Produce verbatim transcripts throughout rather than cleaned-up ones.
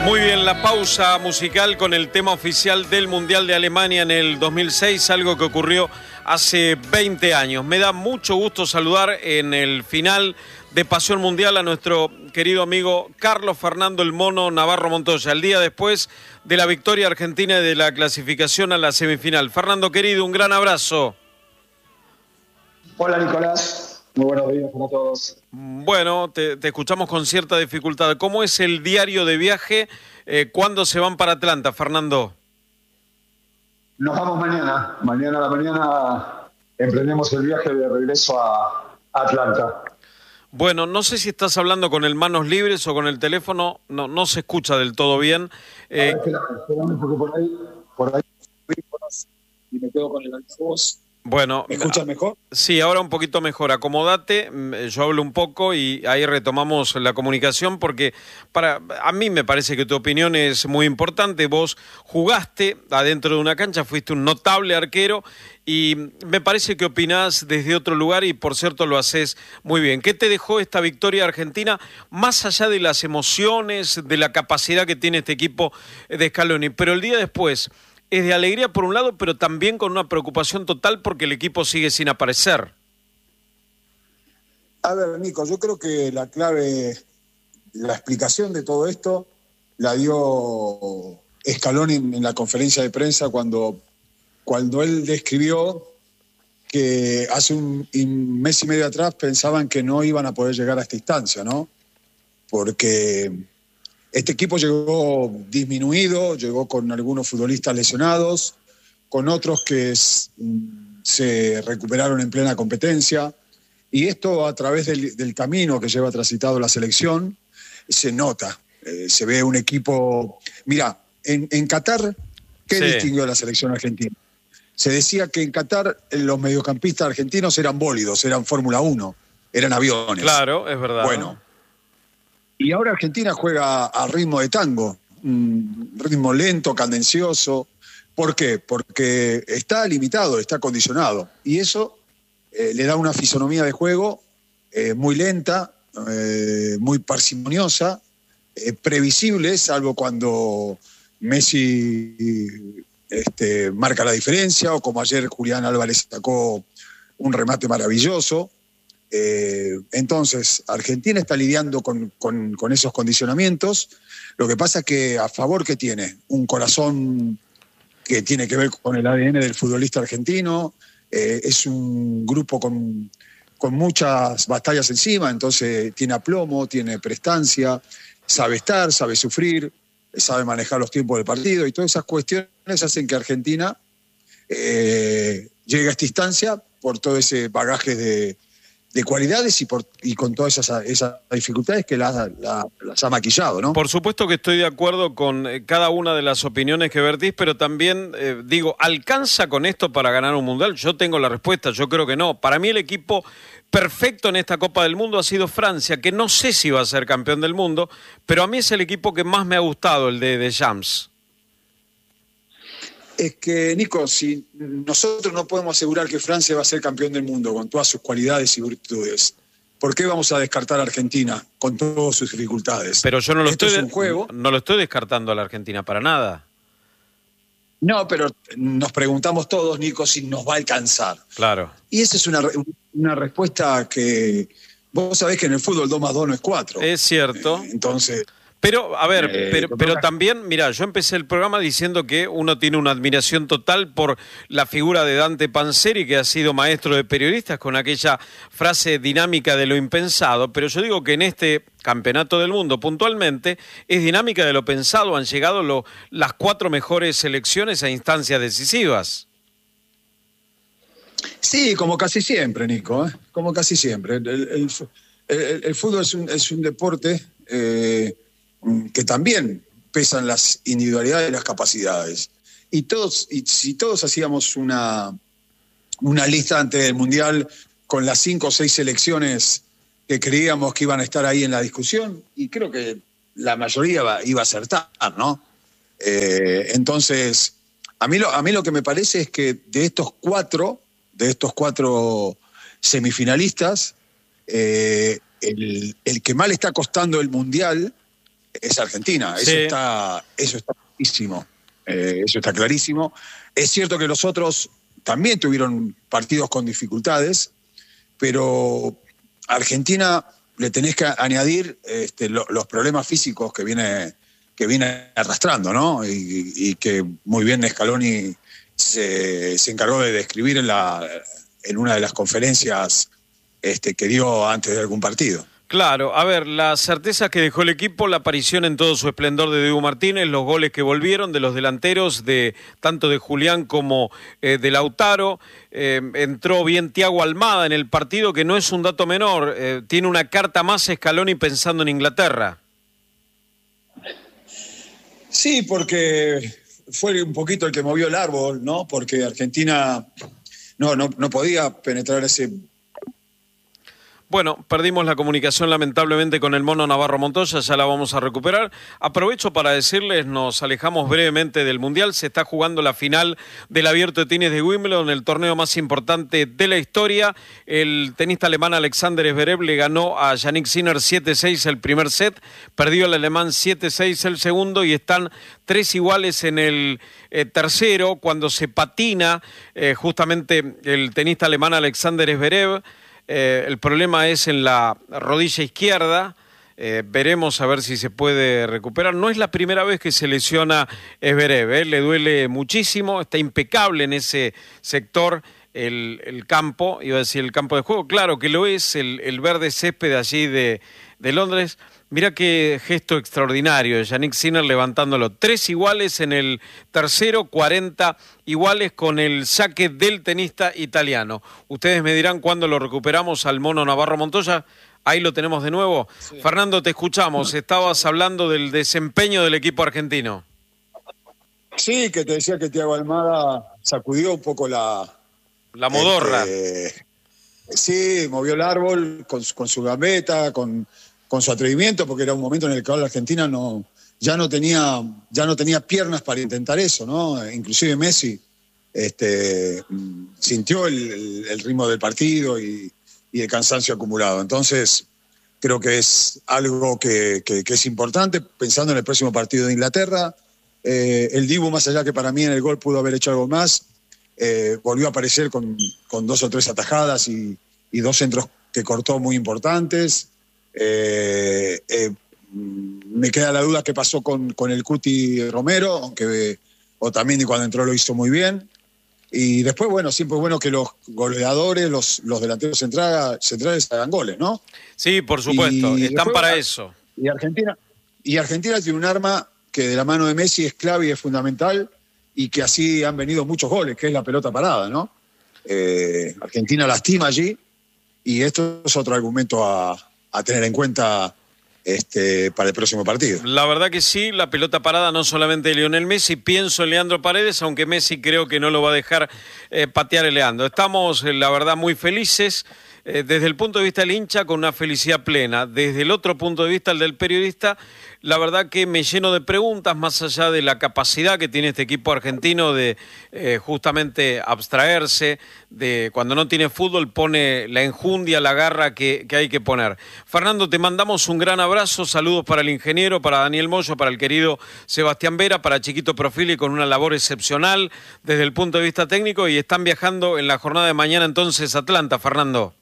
Muy bien, la pausa musical con el tema oficial del Mundial de Alemania en el dos mil seis, algo que ocurrió hace veinte años. Me da mucho gusto saludar en el final de Pasión Mundial a nuestro querido amigo Carlos Fernando El Mono Navarro Montoya, el día después de la victoria argentina y de la clasificación a la semifinal. Fernando, querido, un gran abrazo. Hola, Nicolás. Muy buenos días para todos. Bueno, te, te escuchamos con cierta dificultad. ¿Cómo es el diario de viaje? Eh, ¿Cuándo se van para Atlanta, Fernando? Nos vamos mañana. Mañana a la mañana emprendemos el viaje de regreso a Atlanta. Bueno, no sé si estás hablando con el manos libres o con el teléfono. No, no se escucha del todo bien. Eh... Espérame, porque por ahí, por ahí y me quedo con el altavoz. Bueno, ¿me escuchas mejor? Sí, ahora un poquito mejor. Acomódate, yo hablo un poco y ahí retomamos la comunicación porque para a mí me parece que tu opinión es muy importante. Vos jugaste adentro de una cancha, fuiste un notable arquero y me parece que opinás desde otro lugar y por cierto lo haces muy bien. ¿Qué te dejó esta victoria argentina más allá de las emociones, de la capacidad que tiene este equipo de Scaloni? Pero el día después es de alegría por un lado, pero también con una preocupación total porque el equipo sigue sin aparecer. A ver, Nico, yo creo que la clave, la explicación de todo esto la dio Scaloni en, en la conferencia de prensa cuando, cuando él describió que hace un, un mes y medio atrás pensaban que no iban a poder llegar a esta instancia, ¿no? Porque este equipo llegó disminuido, llegó con algunos futbolistas lesionados, con otros que es, se recuperaron en plena competencia, y esto a través del, del camino que lleva transitado la selección se nota, eh, se ve un equipo... Mira, en, en Qatar, ¿qué sí. distinguió a la selección argentina? Se decía que en Qatar los mediocampistas argentinos eran bólidos, eran Fórmula uno, eran aviones. Claro, es verdad. Bueno, y ahora Argentina juega a ritmo de tango, un ritmo lento, cadencioso. ¿Por qué? Porque está limitado, está condicionado. Y eso eh, le da una fisonomía de juego eh, muy lenta, eh, muy parsimoniosa, eh, previsible, salvo cuando Messi este, marca la diferencia, o como ayer Julián Álvarez sacó un remate maravilloso. Eh, entonces, Argentina está lidiando con, con, con esos condicionamientos. Lo que pasa es que a favor que tiene un corazón que tiene que ver con el A D N del futbolista argentino, eh, es un grupo con, con muchas batallas encima, entonces tiene aplomo, tiene prestancia, sabe estar, sabe sufrir, sabe manejar los tiempos del partido, y todas esas cuestiones hacen que Argentina eh, llegue a esta instancia por todo ese bagaje de de cualidades y, por, y con todas esas, esas dificultades que las, las, las ha maquillado, ¿no? Por supuesto que estoy de acuerdo con cada una de las opiniones que vertís, pero también eh, digo, ¿alcanza con esto para ganar un mundial? Yo tengo la respuesta, yo creo que no. Para mí el equipo perfecto en esta Copa del Mundo ha sido Francia, que no sé si va a ser campeón del mundo, pero a mí es el equipo que más me ha gustado, el de Deschamps. Es que, Nico, si nosotros no podemos asegurar que Francia va a ser campeón del mundo con todas sus cualidades y virtudes, ¿por qué vamos a descartar a Argentina con todas sus dificultades? Pero yo no lo, Esto estoy, es un juego. no lo estoy descartando a la Argentina para nada. No, pero nos preguntamos todos, Nico, si nos va a alcanzar. Claro. Y esa es una, una respuesta que... Vos sabés que en el fútbol dos más dos no es cuatro. Es cierto. Eh, entonces... Pero, a ver, eh, pero, pero también, mira, yo empecé el programa diciendo que uno tiene una admiración total por la figura de Dante Panzeri, que ha sido maestro de periodistas con aquella frase dinámica de lo impensado, pero yo digo que en este campeonato del mundo puntualmente es dinámica de lo pensado, han llegado lo, las cuatro mejores selecciones a instancias decisivas. Sí, como casi siempre, Nico, ¿eh? como casi siempre. El, el, el, el fútbol es un, es un deporte... Eh, que también pesan las individualidades y las capacidades. Y todos, y si todos hacíamos una, una lista antes del Mundial con las cinco o seis selecciones que creíamos que iban a estar ahí en la discusión, y creo que la mayoría va, iba a acertar, ¿no? Eh, entonces, a mí, lo, a mí lo que me parece es que de estos cuatro, de estos cuatro semifinalistas, eh, el, el que más le está costando el Mundial es Argentina. Sí. Eso está, eso está clarísimo. Eh, eso está clarísimo. Es cierto que los otros también tuvieron partidos con dificultades, pero a Argentina le tenés que añadir este, lo, los problemas físicos que viene, que viene arrastrando, ¿no? Y, y que muy bien Scaloni se, se encargó de describir en, la, en una de las conferencias este, que dio antes de algún partido. Claro, a ver, la certeza que dejó el equipo, la aparición en todo su esplendor de Diego Martínez, los goles que volvieron de los delanteros, de tanto de Julián como eh, de Lautaro, eh, entró bien Thiago Almada en el partido, que no es un dato menor, eh, tiene una carta más Scaloni pensando en Inglaterra. Sí, porque fue un poquito el que movió el árbol, ¿no? Porque Argentina no, no, no podía penetrar ese... Bueno, perdimos la comunicación lamentablemente con el Mono Navarro Montoya, ya la vamos a recuperar. Aprovecho para decirles, nos alejamos brevemente del Mundial, se está jugando la final del Abierto de Tenis de Wimbledon, el torneo más importante de la historia. El tenista alemán Alexander Zverev le ganó a Jannik Sinner siete seis el primer set, perdió el alemán siete seis el segundo y están tres iguales en el eh, tercero cuando se patina eh, justamente el tenista alemán Alexander Zverev. Eh, el problema es en la rodilla izquierda, eh, veremos a ver si se puede recuperar. No es la primera vez que se lesiona Zverev, eh, le duele muchísimo, está impecable en ese sector el, el campo, iba a decir el campo de juego, claro que lo es, el, el verde césped allí de, de Londres. Mirá qué gesto extraordinario de Jannik Sinner levantándolo. Tres iguales en el tercero, cuarenta iguales con el saque del tenista italiano. Ustedes me dirán cuándo lo recuperamos al Mono Navarro Montoya. Ahí lo tenemos de nuevo. Sí. Fernando, te escuchamos. Estabas hablando del desempeño del equipo argentino. Sí, que te decía que Thiago Almada sacudió un poco la... La modorra. Este, sí, movió el árbol con, con su gambeta, con... con su atrevimiento, porque era un momento en el que la Argentina no, ya, no tenía, ya no tenía piernas para intentar eso, ¿no? Inclusive Messi este, sintió el, el, el ritmo del partido y, y el cansancio acumulado. Entonces, creo que es algo que, que, que es importante, pensando en el próximo partido de Inglaterra. Eh, el Dibu, más allá que para mí en el gol pudo haber hecho algo más, eh, volvió a aparecer con, con dos o tres atajadas y, y dos centros que cortó muy importantes. Eh, eh, me queda la duda qué pasó con, con el Cuti Romero, aunque Otamendi cuando entró lo hizo muy bien. Y después, bueno, siempre es bueno que los goleadores, los, los delanteros centrales, centrales hagan goles, ¿no? Sí, por supuesto, y están después, para eso. Y Argentina, y Argentina tiene un arma que de la mano de Messi es clave y es fundamental, y que así han venido muchos goles, que es la pelota parada, ¿no? Eh, Argentina lastima allí, y esto es otro argumento a a tener en cuenta este, para el próximo partido. La verdad que sí, la pelota parada no solamente de Lionel Messi, pienso en Leandro Paredes, aunque Messi creo que no lo va a dejar eh, patear el Leandro. Estamos, eh, la verdad, muy felices, eh, desde el punto de vista del hincha, con una felicidad plena. Desde el otro punto de vista, el del periodista, la verdad que me lleno de preguntas, más allá de la capacidad que tiene este equipo argentino de eh, justamente abstraerse, de cuando no tiene fútbol pone la enjundia, la garra que, que hay que poner. Fernando, te mandamos un gran abrazo, saludos para el ingeniero, para Daniel Moyo, para el querido Sebastián Vera, para Chiquito Profili, con una labor excepcional desde el punto de vista técnico, y están viajando en la jornada de mañana entonces a Atlanta, Fernando.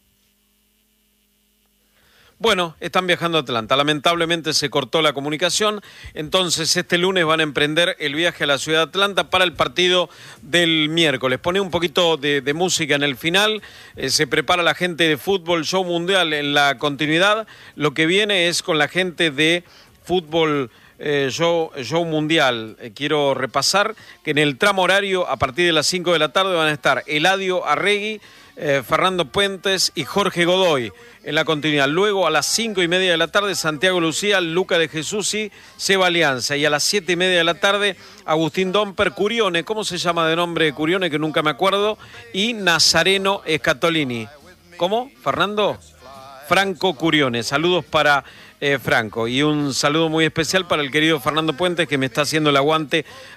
Bueno, están viajando a Atlanta. Lamentablemente se cortó la comunicación. Entonces este lunes van a emprender el viaje a la ciudad de Atlanta para el partido del miércoles. Pone un poquito de, de música en el final. Eh, se prepara la gente de Fútbol Show Mundial en la continuidad. Lo que viene es con la gente de Fútbol eh, Show, Show Mundial. Eh, quiero repasar que en el tramo horario, a partir de las cinco de la tarde, van a estar Eladio Arregui, eh, Fernando Puentes y Jorge Godoy en la continuidad. Luego a las cinco y media de la tarde Santiago Lucía, Luca de Jesús y Seba Alianza. Y a las siete y media de la tarde Agustín Domper, Curione, ¿cómo se llama de nombre Curione? Que nunca me acuerdo. Y Nazareno Escatolini. ¿Cómo? ¿Fernando? Franco Curione. Saludos para eh, Franco. Y un saludo muy especial para el querido Fernando Puentes, que me está haciendo el aguante